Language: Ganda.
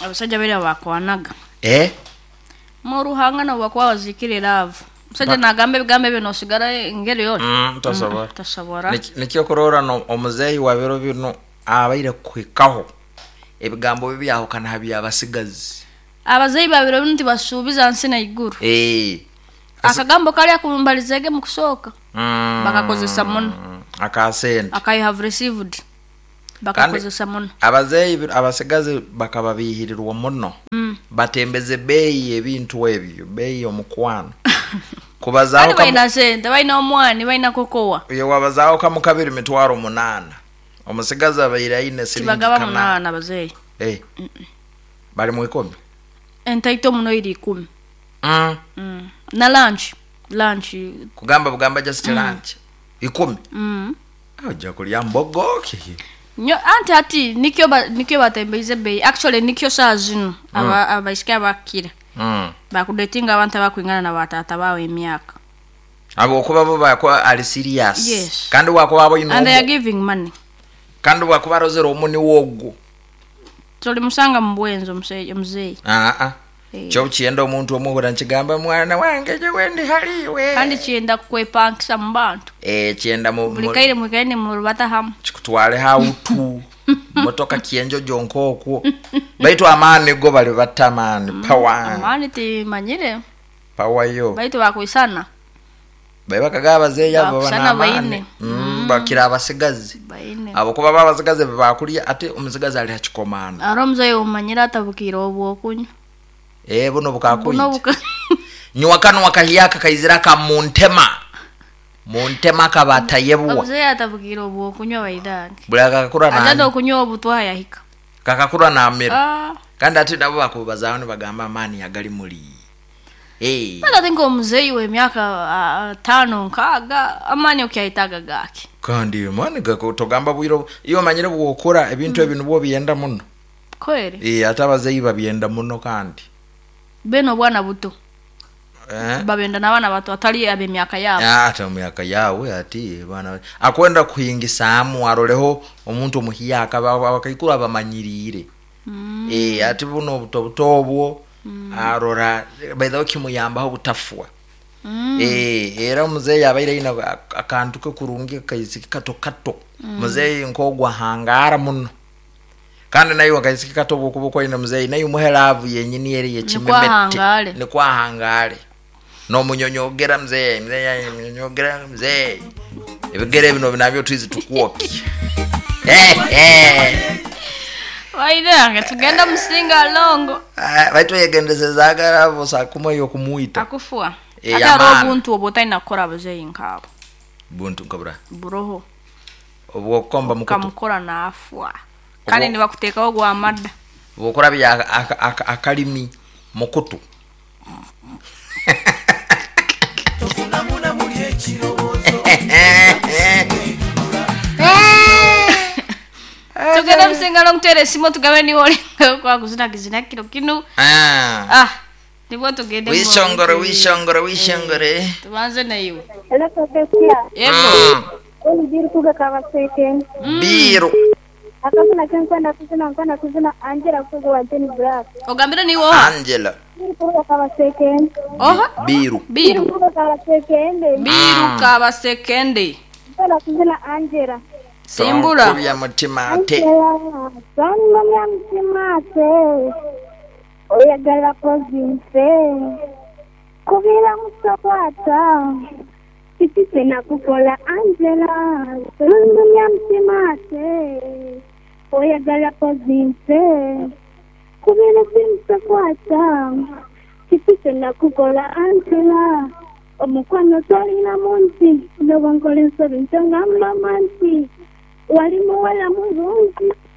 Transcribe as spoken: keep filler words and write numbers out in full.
abasajja bali abakwanaga eh mu ruhanga no bakwa wazikire love musajja nagambe bigambe bino osigala engeri yose mm tasobora mm, tasobora nikyo korora no omuzeyi wa biro bino abaire kwikaho ebigambo bibyaho kana habya abasigazi abazeyi babiro bintu basubiza nsina iguru eh akagambo kali akumbalizege mu kusoka mm bakakozesa muno akasenda akai have received bakakozesa muno abazeyi abasigazi bakababihirirwa muno mm. batembeze beyi ebintu ebyo beyi omukwano kubazaho kama baina senda baina omwani baina kokowa yo wabazaho kama kabiri mitwaro munana omusigazi abayira ine siringi kana kibagaba munana abazeyi eh mm -mm. bali mu ikomi entaito muno iri kumi mm mm na lunch lunch kugamba bugamba just mm. lunch ikomi mm aja kulya mbogoke nyo anti ati nikyo ba nikyo batembeze bei actually nikyo sazino aba mm. abaisika bakira mm bakudetinga abantu abakwingana na batata bawe emyaka abo kuba bo bakwa ali serious yes. kandi wako abo ino and they are giving money kandi wako barozero omuni wogo toli musanga mbwenzo mseje mzee ah ah cyo kienda omuntu omuhura nkigamba mwana wange je wendi haliwe kandi kienda kwepankisa mbantu eh kienda mu bulikaire mwikaine mu rubata ham chikutwale hautu motoka kienjo jonko okwo baitu amani go bali batamani mm, power amani ti manyire power yo baitu bakwisana baiba kagaba ze yabo bana amani mm bakira abasigazi baine abo kuba babasigazi bakuriya ate umusigazi ali hakikomana aromza yo manyira atabukira obwo kunyo eh buno bukakuyi nywa kanu wakahiyaka kaizira ka muntema muntema kabatayebwa obze atabukira obwo kunywa baidange bulaka kakura na adado kunywa obutwa yahika kakakura na amira ah kandi ati nabo bakubazaho ne bagamba amani yagali muri eh bala think omuzeyi we myaka uh, tano nkaga amani okyaitaga gake kandi mani gakotogamba bwiro iyo manyire bwokora ebintu ebintu bwo biyenda muno kwere eh atabazeyi babiyenda muno kandi beno bwana buto eh babenda nabana bato atali abe myaka yabo ya ata myaka yawe ati bana akwenda kuhingisamu aroleho omuntu omuhiyaka bakayikura bamanyirire mm. eh ati buno buto butobwo mm. arora baidho kimuyamba ho butafwa mm. eh era muzeyi abaire ina akantu ke kurungi kayisiki kato kato mm. muzeyi nkogwa hangara muno kandi nayo wakayisiki kato bukubukwa ina muzeyi nayo muhelavu yenyini yeri yechimemete ni kwa hangale no munyonyogera mzee mzee munyonyogera mzee ebigere bino binabyo twizi tukuoki eh eh waida tugenda musinga longo ah baito yegendezezaga ravo sakuma yo kumuita akufua ata robuntu obotaina kora bazeyi nkabo buntu kabra buroho obwo komba mukoto kamukora na afwa kandi ni bakuteka ogwa amada bokora bya akalimi mukutu tofunamuna muri ekirobozo tugenda msinga long tere simo tugabe ni woli kwa kuzina kizina kilo kinu ah ah nibo tugende wishongore wishongore wishongore tubanze na iwe hello professor yego oli biru kuga kaba second biru akafuna kwenda kuzina kwenda kuzina Angela kuga wa Jenny Black ogambira ni wo Angela biru kuga kaba second oho biru biru kuga kaba second biru kaba second kwenda kuzina Angela simbula ya mutima ate songa ya mutima ate oyagala province kubira musokwata kitite na kukola Angela songa ya mutima ate oyagala province kubira musokwata kitite na kukola Angela omukwano tolina munsi nobonkolenso bintanga mamansi walimu wala mulungi